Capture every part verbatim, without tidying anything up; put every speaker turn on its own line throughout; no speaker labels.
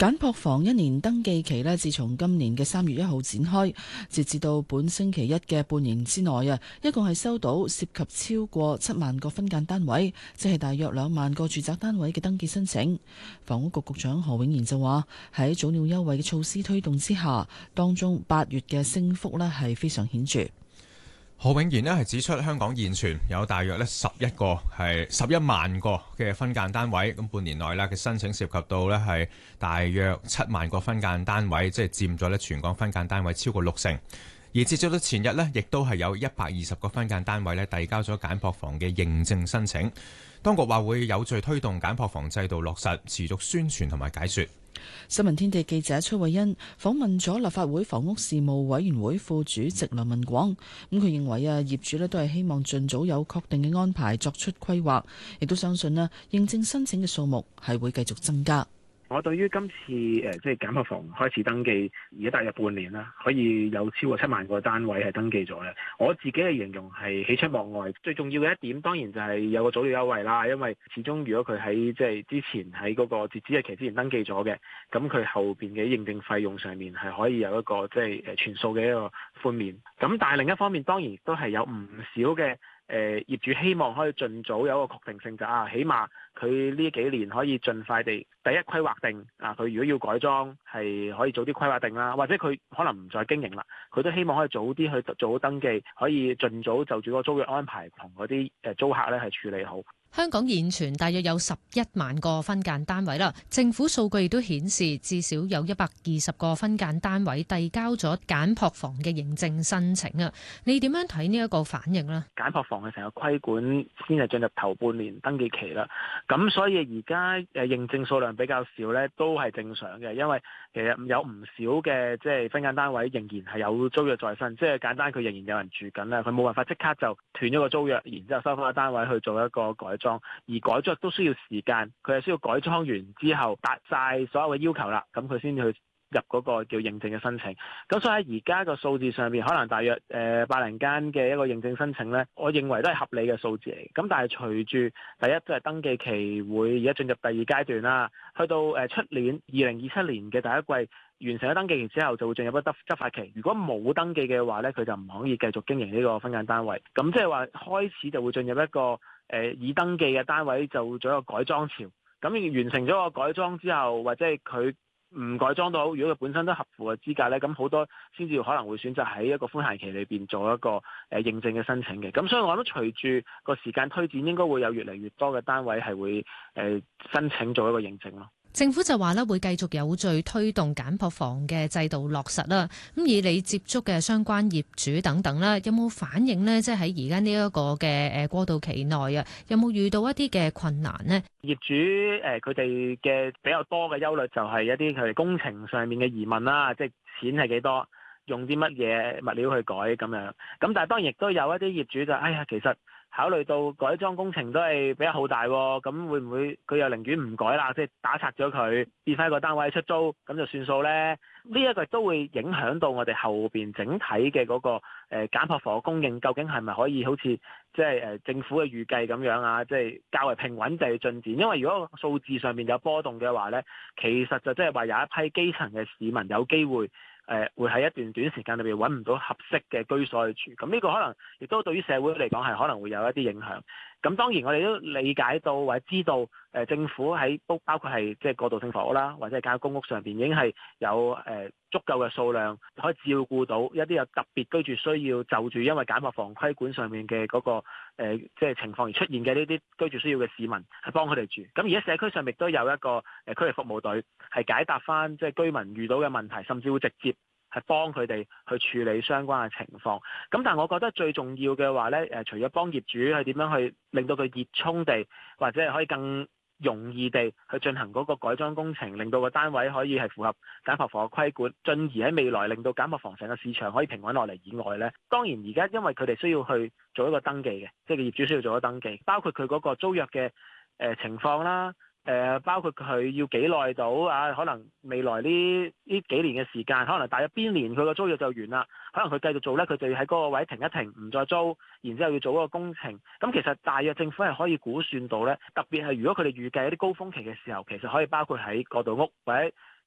簡樸房一年登記期呢，自從今年嘅三月一號展開，截至到本星期一嘅半年之內啊，一共係收到涉及超過七萬個分間單位，即係大約兩萬個住宅單位嘅登記申請。房屋局局長何永賢就話：喺早鳥優惠嘅措施推動之下，當中八月嘅升幅呢係非常顯著。
何永賢呢係指出，香港現存有大約咧十一個係十一萬個嘅分間單位，咁半年內咧嘅申請涉及到咧係大約七萬個分間單位，即係佔咗咧全港分間單位超過六成。而截至到前日呢，亦都係有一百二十個分間單位咧遞交咗簡樸房嘅認證申請。當局話會有序推動簡樸房制度落實，持續宣傳同埋解說。
新聞天地記者崔慧欣訪問咗立法會房屋事務委員會副主席梁文廣，咁佢認為啊，業主咧都係希望盡早有確定嘅安排作出規劃，亦都相信咧認證申請嘅數目係會繼續增加。
我對於今次誒即係簡樸房開始登記，而家大約半年啦，可以有超過七萬個單位係登記咗咧。我自己嘅形容係喜出望外。最重要嘅一點當然就係有個早鳥優惠啦，因為始終如果佢喺即係之前喺嗰個截止日期之前登記咗嘅，咁佢後邊嘅認證費用上面係可以有一個即係誒全數嘅一個寬免。咁但係另一方面當然都係有唔少嘅。誒、呃、業主希望可以盡早有一個確定性，就啊，起碼佢呢幾年可以盡快地第一規劃定啊，佢如果要改裝係可以早啲規劃定啦，或者佢可能唔再經營啦，佢都希望可以早啲去做好登記，可以盡早就住個租約安排同嗰啲誒租客咧係處理好。
香港現存大約有十一萬個分間單位啦，政府數據亦都顯示至少有一百二十個分間單位遞交咗簡樸房嘅認證申請啊！你點樣睇呢一個反應呢？
簡樸房嘅成個規管先係進入頭半年登記期啦，咁所以而家誒認證數量比較少咧，都係正常嘅，因為其實有唔少嘅即係分間單位仍然係有租約在身，即係簡單佢仍然有人住緊啦，佢冇辦法即刻就斷咗個租約，然之後收翻個單位去做一個改裝，而改裝都需要時間，佢係需要改裝完之後達晒所有嘅要求啦，咁佢先至去入嗰個叫認證嘅申請。咁所以喺而家個數字上面，可能大約誒百零間嘅一個認證申請呢，我認為都係合理嘅數字嚟。咁但係隨住第一即係登記期會而家進入第二階段啦，去到誒出年二零二七年嘅第一季完成咗登記期之後，就會進入一個執執法期。如果冇登記嘅話呢，佢就唔可以繼續經營呢個分間單位。咁即係話開始就會進入一個誒、呃、已登記嘅單位就做一個改裝潮。咁完成咗個改裝之後，或者係佢唔改裝到，如果佢本身都合符嘅資格咧，咁好多先至可能會選擇喺一個寬限期裏邊做一個誒認證嘅申請嘅。咁所以我諗隨住個時間推展，應該會有越嚟越多嘅單位係會誒申請做一個認證咯。
政府就話咧會繼續有序推動簡樸房嘅制度落實啦。咁以你接觸嘅相關業主等等啦，有冇反映呢？即係喺而家呢一個嘅誒過渡期內啊，有冇遇到一啲嘅困難呢？
業主誒佢哋嘅比較多嘅憂慮就係一啲佢哋工程上面嘅疑問啦，即係錢係幾多，用啲乜嘢物料去改咁樣。咁但係當然亦都有一啲業主就哎呀，其實考慮到改裝工程都係比較浩大，咁會唔會佢又寧願唔改啦，即係打拆咗佢，變翻個單位出租，咁就算數呢？呢一個都會影響到我哋後邊整體嘅嗰個誒簡樸房供應，究竟係咪可以好似即係誒政府嘅預計咁樣啊？即係較為平穩地進展。因為如果數字上面有波動嘅話呢，其實就即係話有一批基層嘅市民有機會。誒、呃、會喺一段短時間裏邊揾唔到合適嘅居所去住，咁呢個可能亦都對於社會嚟講係可能會有一啲影響。咁當然我哋都理解到或者知道，誒、呃、政府喺包包括係即係過渡性房屋啦，或者係簡約公屋上邊已經係有誒、呃、足夠嘅數量可以照顧到一啲有特別居住需要就住因為簡樸房規管上面嘅嗰、那個、呃、即係情況而出現嘅呢啲居住需要嘅市民，係幫佢哋住。咁而家社區上亦都有一個誒區域服務隊係解答翻即係居民遇到嘅問題，甚至會直接係幫佢哋去處理相關嘅情況。咁但係我覺得最重要嘅話咧，誒除咗幫業主係點樣去令到佢熱衷地，或者係可以更容易地去進行嗰個改裝工程，令到個單位可以係符合簡樸房嘅規管，進而喺未來令到簡樸房成個市場可以平穩落嚟以外咧，當然而家因為佢哋需要去做一個登記嘅，即係個業主需要做一個登記，包括佢嗰個租約嘅誒情況啦。誒、呃、包括佢要幾耐到啊？可能未來呢呢幾年嘅時間，可能大約邊年佢個租約就完啦。可能佢繼續做呢，佢就要喺嗰個位停一停，唔再租，然之後要做嗰個工程。咁其實大約政府係可以估算到呢，特別係如果佢哋預計一啲高峰期嘅時候，其實可以包括喺過渡屋或者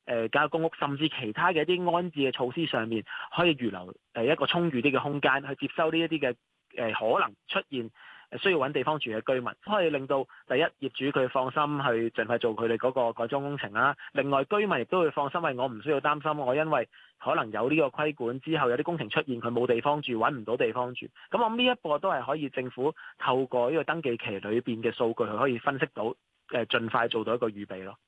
誒加公屋，甚至其他嘅一啲安置嘅措施上面，可以預留誒一個充裕啲嘅空間去接收呢一啲嘅誒可能出現需要揾地方住嘅居民，可以令到第一業主佢放心去盡快做佢哋嗰個改裝工程啦。另外居民亦都會放心，係我唔需要擔心，我因為可能有呢個規管之後有啲工程出現，佢冇地方住，揾唔到地方住。咁我諗呢一步都係可以政府透過呢個登記期裏邊嘅數據，佢可以分析到誒，盡快做到一個預備咯。